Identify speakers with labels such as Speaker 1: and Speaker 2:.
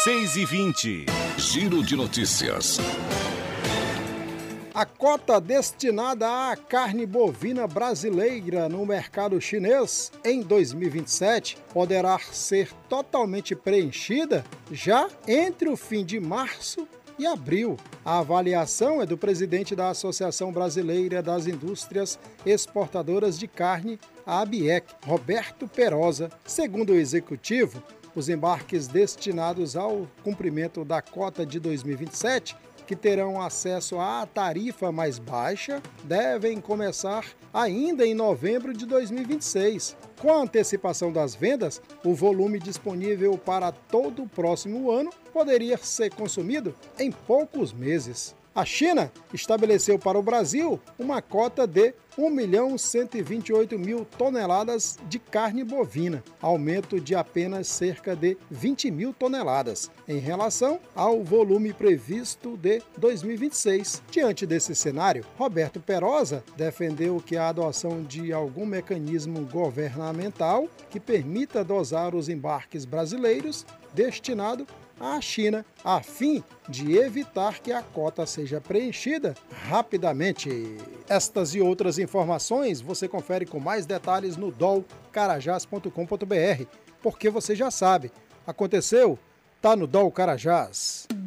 Speaker 1: 6h20.
Speaker 2: Giro de notícias.
Speaker 3: A cota destinada à carne bovina brasileira no mercado chinês em 2027 poderá ser totalmente preenchida já entre o fim de março e abril. A avaliação é do presidente da Associação Brasileira das Indústrias Exportadoras de Carne, a ABIEC, Roberto Perosa. Segundo o executivo, os embarques destinados ao cumprimento da cota de 2027, que terão acesso à tarifa mais baixa, devem começar ainda em novembro de 2026. Com a antecipação das vendas, o volume disponível para todo o próximo ano poderia ser consumido em poucos meses. A China estabeleceu para o Brasil uma cota de 1.128.000 toneladas de carne bovina, aumento de apenas cerca de 20.000 toneladas, em relação ao volume previsto de 2026. Diante desse cenário, Roberto Perosa defendeu que a adoção de algum mecanismo governamental que permita dosar os embarques brasileiros destinado à China, a fim de evitar que a cota seja preenchida rapidamente. Estas e outras informações você confere com mais detalhes no dolcarajás.com.br, porque você já sabe, aconteceu, tá no Dol Carajás.